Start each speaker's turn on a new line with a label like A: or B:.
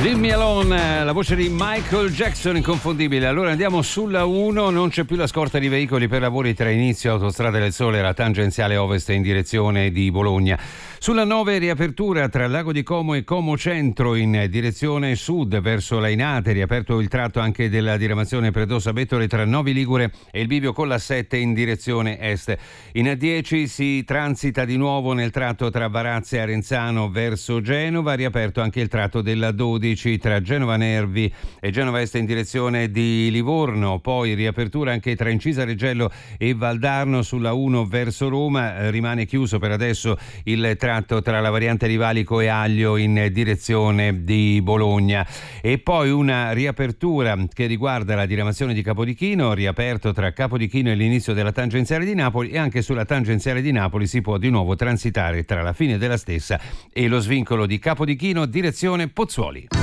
A: Leave Me Alone, la voce di Michael Jackson inconfondibile. Allora andiamo sulla 1, non c'è più la scorta di veicoli per lavori tra inizio Autostrada del Sole e la tangenziale ovest in direzione di Bologna. Sulla 9 riapertura tra Lago di Como e Como Centro in direzione sud verso Lainate, riaperto il tratto anche della diramazione Predosa-Bettore tra Novi Ligure e il bivio con la 7 in direzione est. In A10 si transita di nuovo nel tratto tra Varazze e Arenzano verso Genova, riaperto anche il tratto della 12 tra Genova Nervi e Genova Est in direzione di Livorno, poi riapertura anche tra Incisa Reggello e Valdarno sulla 1 verso Roma, rimane chiuso per adesso il tratto tra la variante di Valico e Aglio in direzione di Bologna, e poi una riapertura che riguarda la diramazione di Capodichino, riaperto tra Capodichino e l'inizio della tangenziale di Napoli, e anche sulla tangenziale di Napoli si può di nuovo transitare tra la fine della stessa e lo svincolo di Capodichino direzione Pozzuoli.